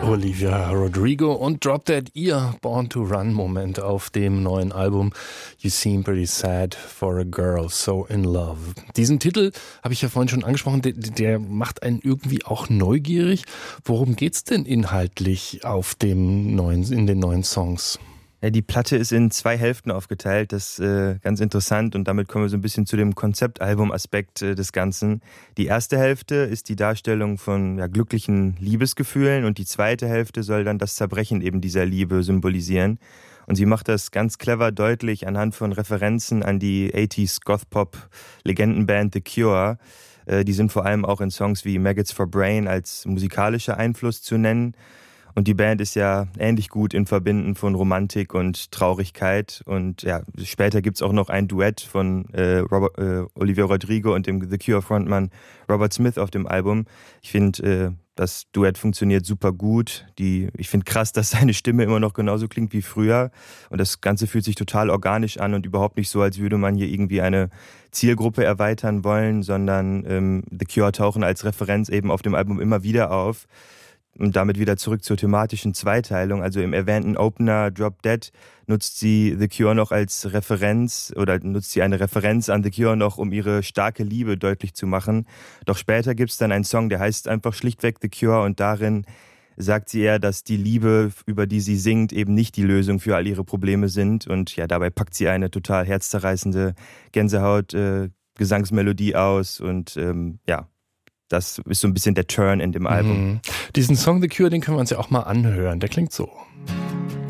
Olivia Rodrigo und Drop Dead, ihr Born to Run Moment auf dem neuen Album You Seem Pretty Sad for a Girl So in Love. Diesen Titel habe ich ja vorhin schon angesprochen, der macht einen irgendwie auch neugierig. Worum geht's denn inhaltlich in den neuen Songs? Ja, die Platte ist in 2 Hälften aufgeteilt, das ist ganz interessant und damit kommen wir so ein bisschen zu dem Konzeptalbum-Aspekt des Ganzen. Die erste Hälfte ist die Darstellung von glücklichen Liebesgefühlen und die zweite Hälfte soll dann das Zerbrechen eben dieser Liebe symbolisieren. Und sie macht das ganz clever deutlich anhand von Referenzen an die 80s Goth-Pop-Legendenband The Cure. Die sind vor allem auch in Songs wie Maggots for Brain als musikalischer Einfluss zu nennen. Und die Band ist ja ähnlich gut in Verbinden von Romantik und Traurigkeit. Und ja, später gibt's auch noch ein Duett von Olivia Rodrigo und dem The Cure-Frontmann Robert Smith auf dem Album. Ich finde, das Duett funktioniert super gut. Ich finde krass, dass seine Stimme immer noch genauso klingt wie früher. Und das Ganze fühlt sich total organisch an und überhaupt nicht so, als würde man hier irgendwie eine Zielgruppe erweitern wollen, sondern The Cure tauchen als Referenz eben auf dem Album immer wieder auf. Und damit wieder zurück zur thematischen Zweiteilung. Also im erwähnten Opener Drop Dead nutzt sie The Cure noch als Referenz oder nutzt sie eine Referenz an The Cure noch, um ihre starke Liebe deutlich zu machen. Doch später gibt's dann einen Song, der heißt einfach schlichtweg The Cure und darin sagt sie eher, dass die Liebe, über die sie singt, eben nicht die Lösung für all ihre Probleme sind. Und ja, dabei packt sie eine total herzzerreißende Gänsehaut-Gesangsmelodie aus und das ist so ein bisschen der Turn in dem Album. Diesen Song The Cure, den können wir uns ja auch mal anhören. Der klingt so.